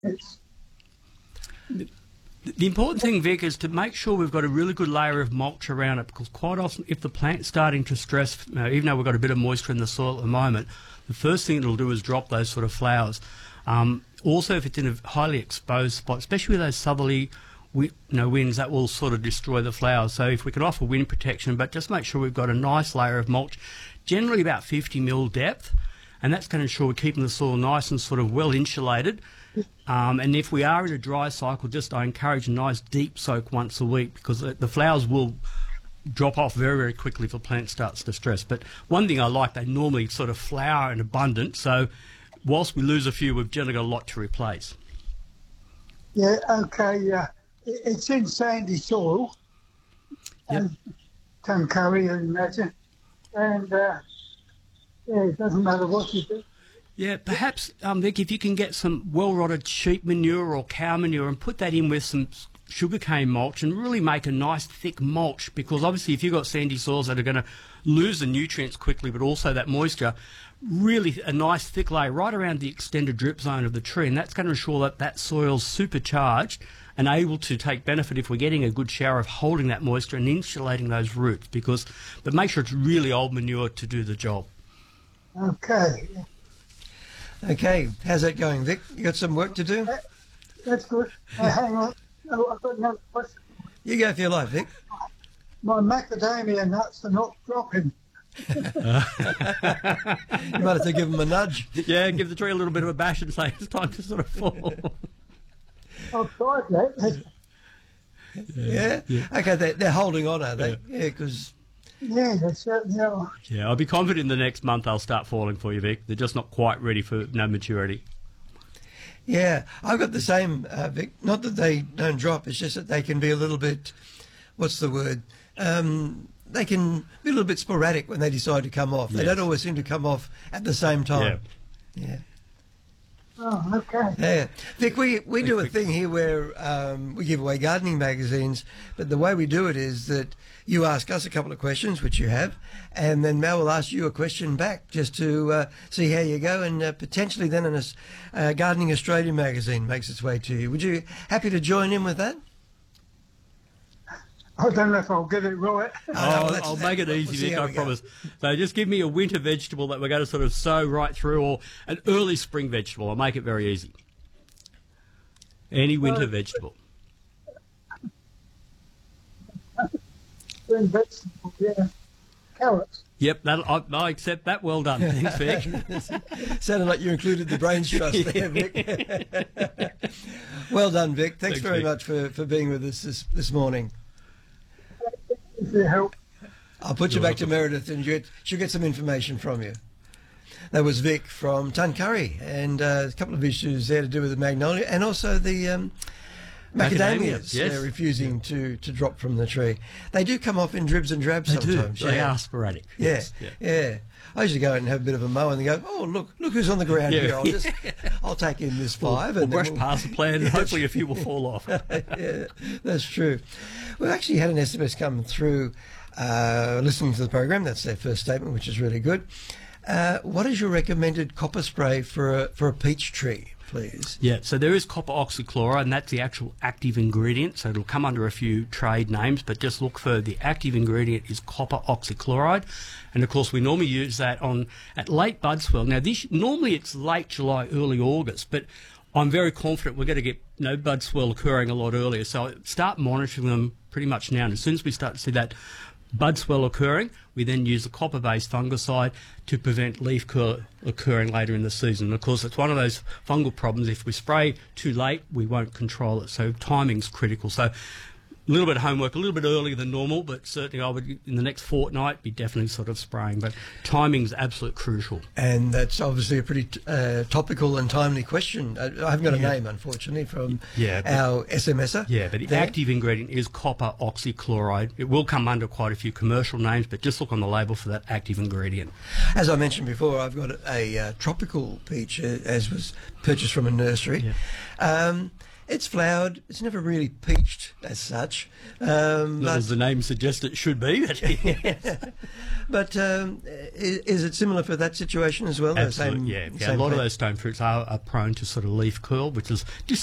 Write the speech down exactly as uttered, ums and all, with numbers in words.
It's The important thing, Vic, is to make sure we've got a really good layer of mulch around it, because quite often if the plant's starting to stress, you know, even though we've got a bit of moisture in the soil at the moment, the first thing it'll do is drop those sort of flowers. Um, also, if it's in a highly exposed spot, especially with those southerly wi- you know, winds, that will sort of destroy the flowers. So if we can offer wind protection, but just make sure we've got a nice layer of mulch, generally about fifty mil depth, and that's going to ensure we're keeping the soil nice and sort of well insulated. Um, and if we are in a dry cycle, just I encourage a nice deep soak once a week, because the, the flowers will drop off very, very quickly if the plant starts to stress. But one thing I like, they normally sort of flower in abundance, so whilst we lose a few, we've generally got a lot to replace. yeah, okay, yeah. It, it's in sandy soil, Yep. and Tuncurry, I imagine, and uh, yeah, it doesn't matter what you do. Yeah, perhaps, um, Vic, if you can get some well-rotted sheep manure or cow manure and put that in with some sugarcane mulch and really make a nice thick mulch, because obviously if you've got sandy soils that are going to lose the nutrients quickly but also that moisture, really a nice thick layer right around the extended drip zone of the tree, and that's going to ensure that that soil's supercharged and able to take benefit if we're getting a good shower of holding that moisture and insulating those roots. Because, but make sure it's really old manure to do the job. Okay, Okay, how's that going, Vic? You got some work to do? that's good. Uh, hang on, oh, I've got another question. You go for your life, Vic. My macadamia nuts are not dropping. You might have to give them a nudge. Yeah, give the tree a little bit of a bash and say it's time to sort of fall. I've tried that. Yeah? Yeah. Okay, they're, they're holding on, are they? Yeah, because... Yeah, they certainly are. Yeah, I'll be confident in the next month they'll start falling for you, Vic. They're just not quite ready for no maturity. Yeah, I've got the same, uh, Vic. Not that they don't drop, it's just that they can be a little bit, what's the word? Um, they can be a little bit sporadic when they decide to come off. They Yes. don't always seem to come off at the same time. Yeah. Oh, okay. Yeah. Vic, we, we do a thing here where um, we give away gardening magazines, but the way we do it is that you ask us a couple of questions, which you have, and then Mel will ask you a question back just to uh, see how you go, and uh, potentially then a uh, Gardening Australia magazine makes its way to you. Would you happy to join in with that? I don't know if I'll get it right. Oh, no, I'll, let's- I'll make it we'll easy, see Vic, how I we go. promise. So just give me a winter vegetable that we're going to sort of sow right through, or an early spring vegetable. I'll make it very easy. Any winter Uh, vegetable. Green vegetables, yeah. Carrots. Yep, that'll, I, I accept that. Well done. Thanks, Vic. Sounded like you included the brains trust there, Vic. Well done, Vic. Thanks, Thanks, very Vic. much for, for being with us this, this morning. If you help. I'll put you You're back to Meredith and you get, she'll get some information from you. That was Vic from Tuncurry, and uh, a couple of issues there to do with the magnolia and also the um, macadamias. Macadamias, yes. They're refusing to, to drop from the tree. They do come off in dribs and drabs They do. sometimes. They yeah. are sporadic. Yeah, Yes, yeah, yeah. I usually go out and have a bit of a mow and they go, oh, look, look who's on the ground Yeah. here. I'll just, I'll take in this five. We'll and then brush we'll- past the plant and hopefully a few will fall off. Yeah, that's true. We've actually had an S M S come through uh, listening to the program. That's their first statement, which is really good. Uh, what is your recommended copper spray for a, for a peach tree, please? Yeah, so there is copper oxychloride, and that's the actual active ingredient. So it'll come under a few trade names, but just look for the active ingredient is copper oxychloride. And of course, we normally use that on at late bud swell. Now, this normally it's late July, early August, but I'm very confident we're going to get you know, bud swell occurring a lot earlier. So start monitoring them pretty much now. And as soon as we start to see that bud swell occurring, we then use the copper-based fungicide to prevent leaf curl occurring later in the season. And of course, it's one of those fungal problems. If we spray too late, we won't control it. So timing's critical. So a little bit of homework, a little bit earlier than normal, but certainly I would, in the next fortnight, be definitely sort of spraying. But timing's absolute crucial. And that's obviously a pretty uh, topical and timely question. Uh, I haven't got a Yeah. name, unfortunately, from Yeah, but- our SMSer. Yeah, but the there. active ingredient is copper oxychloride. It will come under quite a few commercial names, but just look on the label for that active ingredient. As I mentioned before, I've got a, a uh, tropical peach, uh, as was purchased from a nursery. Yeah. Um, It's flowered. It's never really peached as such. Um, Not but as the name suggests it should be. But but um, is, is it similar for that situation as well? The Absolutely, same- yeah. yeah. A same lot of plant? those stone fruits are, are prone to sort of leaf curl, which is just